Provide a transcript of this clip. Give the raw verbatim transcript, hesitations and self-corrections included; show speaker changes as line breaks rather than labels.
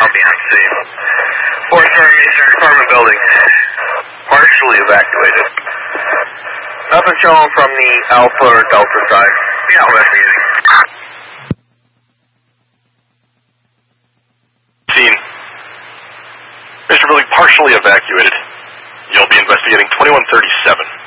I'll be on scene. Four-story masonry apartment building. Partially evacuated. Nothing showing from the Alpha or Delta side. Yeah, investigating.
Scene. Mister Building partially evacuated. You'll be investigating twenty-one thirty-seven.